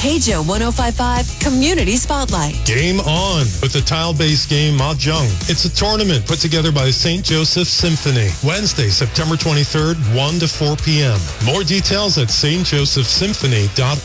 KJO 105.5 Community Spotlight. Game on with the tile-based game Mahjong. It's a tournament put together by St. Joseph Symphony. Wednesday, September 23rd, 1 to 4 p.m. More details at stjosephsymphony.org.